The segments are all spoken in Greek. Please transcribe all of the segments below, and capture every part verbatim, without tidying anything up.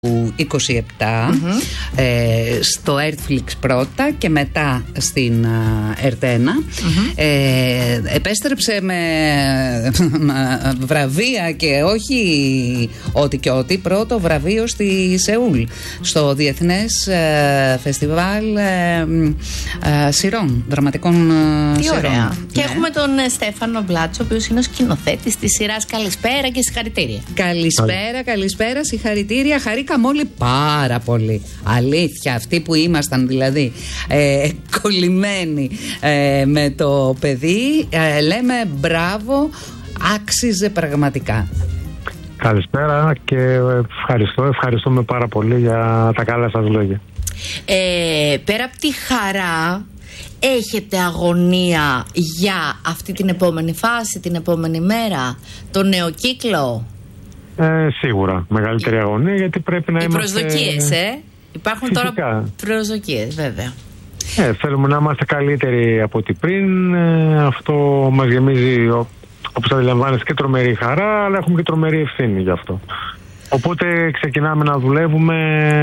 είκοσι επτά mm-hmm. ε, στο Airtflix πρώτα και μετά στην Ερτ ένα. Mm-hmm. ε, επέστρεψε με, με βραβεία και όχι ό,τι και ό,τι. Πρώτο βραβείο στη Σεούλ στο Διεθνές ε, Φεστιβάλ ε, ε, σειρών, δραματικών Τι σειρών. ωραία. Ναι. Και έχουμε τον Στέφανο Μπλάτσο, ο οποίος είναι ο σκηνοθέτης της σειράς. Καλησπέρα και συγχαρητήρια. Καλησπέρα, καλησπέρα, συγχαρητήρια. Χαρήκαμε όλοι πάρα πολύ. Αλήθεια, αυτοί που ήμασταν δηλαδή ε, κολλημένοι ε, με το παιδί, ε, λέμε μπράβο, άξιζε πραγματικά. Καλησπέρα και ευχαριστώ, ευχαριστούμε πάρα πολύ για τα καλά σας λόγια. Ε, πέρα από τη χαρά, έχετε αγωνία για αυτή την επόμενη φάση, την επόμενη μέρα, το νέο κύκλο? Ε, σίγουρα, μεγαλύτερη αγωνία, γιατί πρέπει να Οι είμαστε... Οι προσδοκίες, ε! Υπάρχουν Φυσικά. Τώρα προσδοκίες, βέβαια. Ε, θέλουμε να είμαστε καλύτεροι από ό,τι πριν. Ε, αυτό μας γεμίζει, όπως αντιλαμβάνεστε, και τρομερή χαρά, αλλά έχουμε και τρομερή ευθύνη γι' αυτό. Οπότε ξεκινάμε να δουλεύουμε.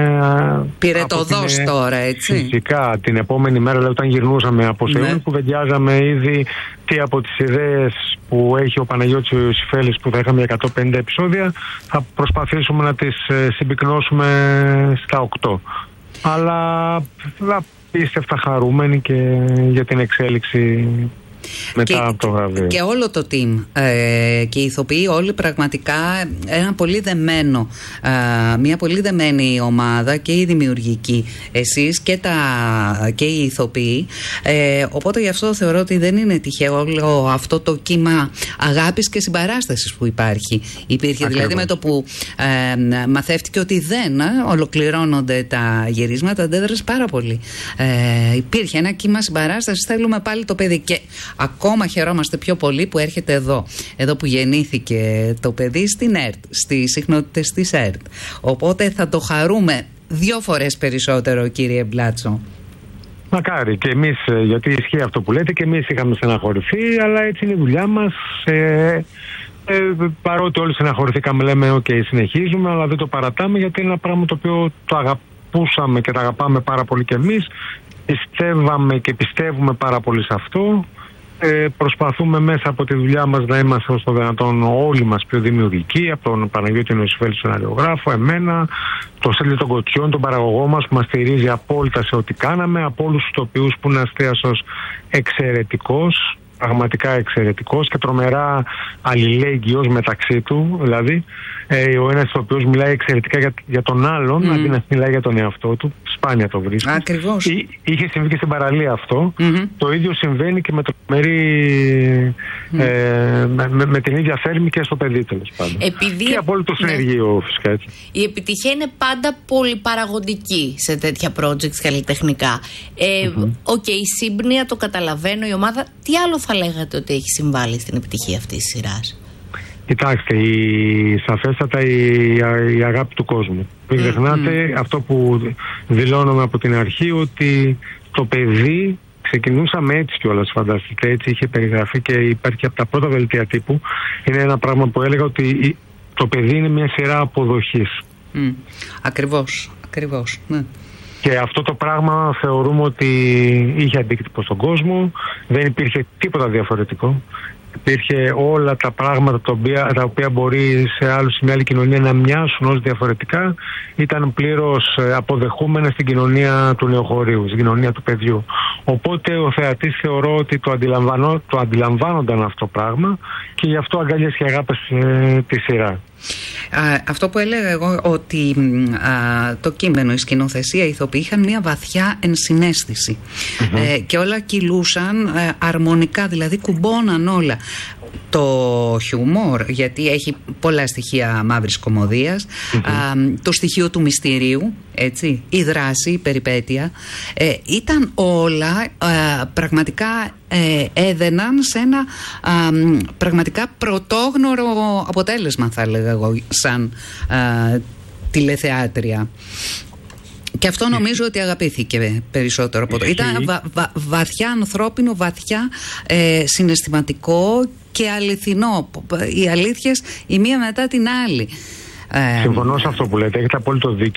Πήρε το δός την... τώρα, έτσι. Φυσικά, την επόμενη μέρα, δηλαδή, όταν γυρνούσαμε από Σεούλ, ναι, που κουβεντιάζαμε ήδη τι από τις ιδέες που έχει ο Παναγιώτης ο Ιωσήφελης, που θα είχαμε εκατόν πενήντα επεισόδια, θα προσπαθήσουμε να τις συμπυκνώσουμε στα οκτώ. Αλλά απίστευτα χαρούμενοι και για την εξέλιξη μετά και, από το βραβείο. Και όλο το team ε, και οι ηθοποιοί όλοι πραγματικά ένα πολύ δεμένο, ε, μια πολύ δεμένη ομάδα, και η δημιουργική, εσείς και, τα, και οι ηθοποιοί, ε, οπότε γι' αυτό θεωρώ ότι δεν είναι τυχαίο όλο αυτό το κύμα αγάπης και συμπαράστασης που υπάρχει. Υπήρχε Ακριβώς. Δηλαδή με το που ε, μαθεύτηκε ότι δεν ε, ολοκληρώνονται τα γυρίσματα, αντέδρασε πάρα πολύ. Ε, υπήρχε ένα κύμα συμπαράστασης, θέλουμε πάλι το παιδί, και ακόμα χαιρόμαστε πιο πολύ που έρχεται εδώ. Εδώ που γεννήθηκε το παιδί, στην ΕΡΤ, στις συχνότητες της ΕΡΤ. Οπότε θα το χαρούμε δύο φορές περισσότερο, κύριε Μπλάτσο. Μακάρι και εμείς, γιατί ισχύει αυτό που λέτε, και εμείς είχαμε στεναχωρηθεί, αλλά έτσι είναι η δουλειά μας. Ε, ε, παρότι όλοι στεναχωρηθήκαμε, λέμε οκ, okay, συνεχίζουμε, αλλά δεν το παρατάμε, γιατί είναι ένα πράγμα το οποίο το αγαπούσαμε και το αγαπάμε πάρα πολύ κι εμείς. Πιστεύαμε και πιστεύουμε πάρα πολύ σε αυτό. Ε, προσπαθούμε μέσα από τη δουλειά μας να είμαστε όσο το δυνατόν όλοι μας πιο δημιουργικοί, από τον Παναγιώτη Ιωσήφελη, τον σεναριογράφο, εμένα, τον Στέλιο τον Κοτσιόν, τον παραγωγό μας που μας στηρίζει απόλυτα σε ό,τι κάναμε, από όλους τους τοπιούς που είναι αστέασος εξαιρετικός, πραγματικά εξαιρετικός και τρομερά αλληλέγγυος μεταξύ του, δηλαδή ε, ο ένας ο οποίος μιλάει εξαιρετικά για, για τον άλλον, mm. αντί να μιλάει για τον εαυτό του. Σπάνια το βρίσκω. Ακριβώς. Εί, είχε συμβεί και στην παραλία αυτό. Mm-hmm. Το ίδιο συμβαίνει και με το τρομερή mm. ε, με, με, με την ίδια θέρμη και στο παιδί, τέλος πάντων. Επειδή... Και απόλυτο συνεργείο, ναι, φυσικά, έτσι. Η επιτυχία είναι πάντα πολύ παραγωγική σε τέτοια projects καλλιτεχνικά. Ε, mm-hmm. okay, η σύμπνοια, το καταλαβαίνω, η ομάδα. Τι άλλο θα λέγατε ότι έχει συμβάλει στην επιτυχία αυτής της σειράς? Κοιτάξτε, η, σαφέστατα η, η αγάπη του κόσμου. Μην ξεχνάτε mm. αυτό που δηλώναμε από την αρχή, ότι το παιδί, ξεκινούσαμε έτσι κιόλας, φανταστείτε, έτσι είχε περιγραφεί και υπάρχει από τα πρώτα δελτία τύπου. Είναι ένα πράγμα που έλεγα ότι το παιδί είναι μια σειρά αποδοχής. Mm. Ακριβώς, ακριβώς, ναι. Και αυτό το πράγμα θεωρούμε ότι είχε αντίκτυπο στον κόσμο, δεν υπήρχε τίποτα διαφορετικό. Υπήρχε όλα τα πράγματα τα οποία, τα οποία μπορεί σε άλλους, σε μια άλλη κοινωνία να μοιάσουν ως διαφορετικά, ήταν πλήρως αποδεχούμενα στην κοινωνία του νεοχωρίου, στην κοινωνία του παιδιού. Οπότε ο θεατής θεωρώ ότι το, αντιλαμβανό, το αντιλαμβάνονταν αυτό το πράγμα και γι' αυτό αγκάλιασε και αγάπησε ε, τη σειρά. Α, αυτό που έλεγα εγώ, ότι α, το κείμενο, η σκηνοθεσία, οι ηθοποιοί είχαν μια βαθιά ενσυναίσθηση mm-hmm. ε, και όλα κυλούσαν ε, αρμονικά, δηλαδή κουμπώναν όλα. Το χιούμορ, γιατί έχει πολλά στοιχεία μαύρης κωμωδίας, mm-hmm. α, το στοιχείο του μυστηρίου, έτσι, η δράση, η περιπέτεια, ε, ήταν όλα ε, πραγματικά ε, έδαιναν σε ένα ε, πραγματικά πρωτόγνωρο αποτέλεσμα, θα έλεγα εγώ, σαν ε, τηλεθεάτρια. Και αυτό νομίζω ότι αγαπήθηκε περισσότερο από το. Ήταν βα, βα, βαθιά ανθρώπινο, βαθιά ε, συναισθηματικό και αληθινό. Οι αλήθειες η μία μετά την άλλη. Συμφωνώ σε αυτό που λέτε, έχετε απόλυτο δίκιο.